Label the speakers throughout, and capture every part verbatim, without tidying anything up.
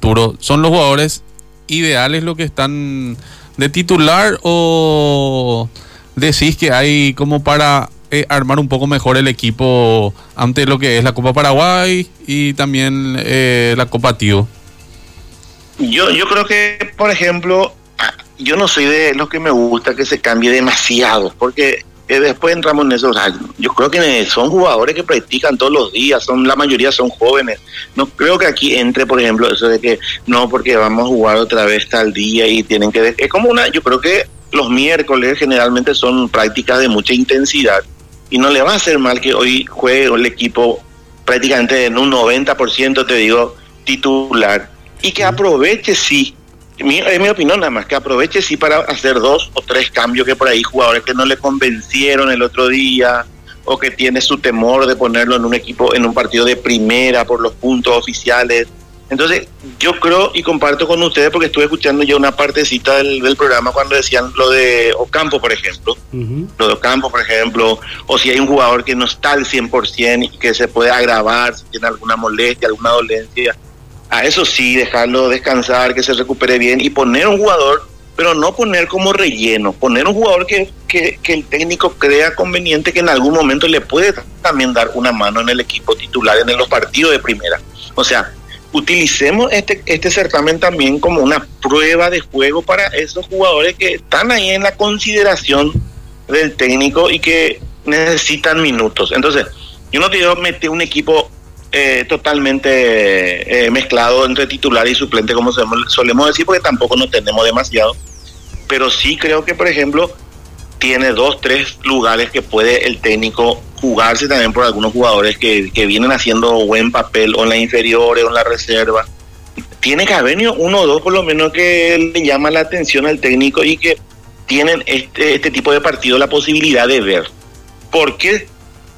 Speaker 1: Arturo, ¿son los jugadores ideales los que están de titular o decís que hay como para eh, armar un poco mejor el equipo ante lo que es la Copa Paraguay y también eh, la Copa Tío?
Speaker 2: Yo, yo creo que, por ejemplo, yo no soy de los que me gusta que se cambie demasiado, porque eh, después entramos en eso. O sea, yo creo que son jugadores que practican todos los días, son la mayoría son jóvenes. No creo que aquí entre, por ejemplo, eso de que no, porque vamos a jugar otra vez tal día y tienen que... Es como una... Yo creo que los miércoles generalmente son prácticas de mucha intensidad y no le va a hacer mal que hoy juegue el equipo prácticamente en un noventa por ciento, te digo, titular, y que aproveche, sí, mi, es mi opinión nada más, que aproveche sí para hacer dos o tres cambios que por ahí jugadores que no le convencieron el otro día o que tiene su temor de ponerlo en un equipo, en un partido de primera por los puntos oficiales. Entonces yo creo y comparto con ustedes porque estuve escuchando ya una partecita del, del programa cuando decían lo de Ocampo, por ejemplo, uh-huh. lo de Ocampo, por ejemplo, o si hay un jugador que no está al cien por ciento y que se puede agravar, si tiene alguna molestia, alguna dolencia, a eso sí, dejarlo descansar, que se recupere bien y poner un jugador, pero no poner como relleno, poner un jugador que, que, que el técnico crea conveniente que en algún momento le puede también dar una mano en el equipo titular, en los partidos de primera. O sea, utilicemos este, este certamen también como una prueba de juego para esos jugadores que están ahí en la consideración del técnico y que necesitan minutos. Entonces, yo no te digo meter un equipo eh, totalmente eh, mezclado entre titular y suplente, como solemos decir, porque tampoco no tenemos demasiado, pero sí creo que, por ejemplo, tiene dos, tres lugares que puede el técnico jugarse también por algunos jugadores que, que vienen haciendo buen papel o en las inferiores o en la reserva. Tiene que haber uno o dos por lo menos que le llama la atención al técnico y que tienen este, este tipo de partido la posibilidad de ver. ¿Por qué?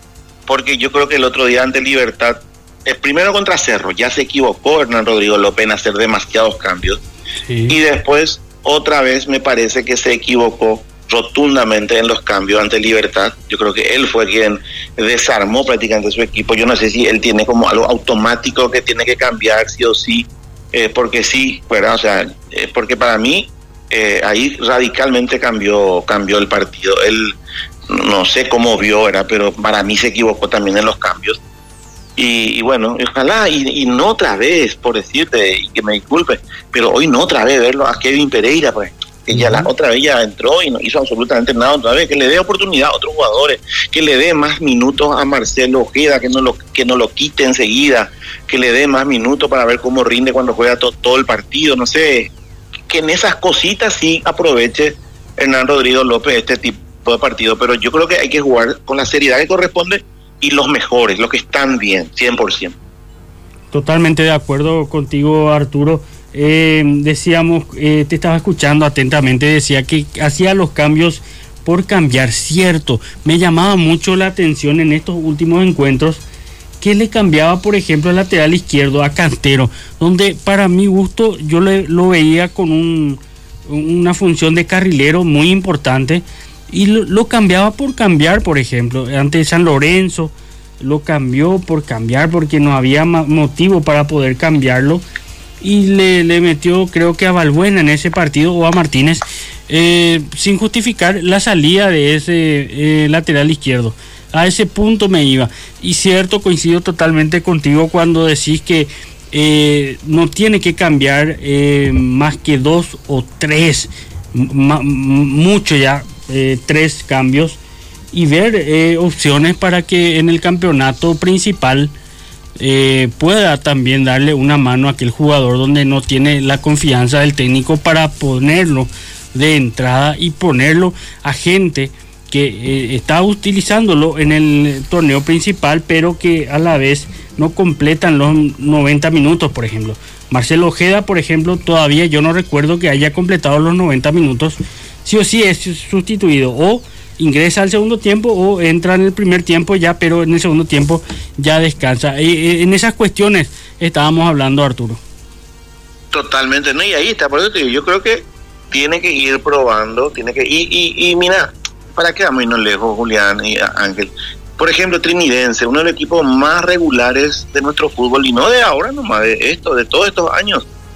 Speaker 2: Porque yo creo que el otro día ante Libertad, el primero contra Cerro, ya se equivocó Hernán Rodrigo López en hacer demasiados cambios. Sí. Y después otra vez me parece que se equivocó rotundamente en los cambios ante Libertad. Yo creo que él fue quien desarmó prácticamente su equipo. Yo no sé si él tiene como algo automático que tiene que cambiar sí o sí, eh, porque sí, ¿verdad? O sea, eh, porque para mí eh, ahí radicalmente cambió cambió el partido. Él no sé cómo vio, era, pero para mí se equivocó también en los cambios. Y, y bueno, ojalá, y, y no otra vez, por decirte, y que me disculpe, pero hoy no otra vvez verlo a Kevin Pereira, pues, que ya la otra vez ya entró y no hizo absolutamente nada otra vez, que le dé oportunidad a otros jugadores, que le dé más minutos a Marcelo Ojeda, que no lo que no lo quite enseguida, que le dé más minutos para ver cómo rinde cuando juega to, todo el partido, no sé, que en esas cositas sí aproveche Hernán Rodrigo López este tipo de partido, pero yo creo que hay que jugar con la seriedad que corresponde y los mejores, los que están bien, cien por ciento.
Speaker 3: Totalmente de acuerdo contigo, Arturo. Eh, decíamos, eh, te estaba escuchando atentamente, decía que hacía los cambios por cambiar, cierto. Me llamaba mucho la atención en estos últimos encuentros que le cambiaba, por ejemplo, el lateral izquierdo a Cantero, donde para mi gusto yo le, lo veía con un, una función de carrilero muy importante y lo, lo cambiaba por cambiar. Por ejemplo, ante San Lorenzo lo cambió por cambiar porque no había motivo para poder cambiarlo. Y le, le metió, creo que a Balbuena en ese partido o a Martínez, eh, sin justificar la salida de ese eh, lateral izquierdo. A ese punto me iba. Y cierto, coincido totalmente contigo cuando decís que eh, no tiene que cambiar eh, más que dos o tres, m- mucho ya, eh, tres cambios, y ver eh, opciones para que en el campeonato principal Eh, pueda también darle una mano a aquel jugador donde no tiene la confianza del técnico para ponerlo de entrada y ponerlo a gente que eh, está utilizándolo en el torneo principal, pero que a la vez no completan los noventa minutos. Por ejemplo, Marcelo Ojeda, por ejemplo, todavía yo no recuerdo que haya completado los noventa minutos. Sí o sí es sustituido, o ingresa al segundo tiempo o entra en el primer tiempo ya, pero en el segundo tiempo ya descansa. Y en esas cuestiones estábamos hablando, Arturo.
Speaker 2: Totalmente, no, y ahí está, por eso te digo, yo creo que tiene que ir probando, tiene que y, y, y mira, para qué vamos a irnos lejos, Julián y Ángel. Por ejemplo, Trinidense, uno de los equipos más regulares de nuestro fútbol, y no de ahora nomás, de esto, de todos estos años.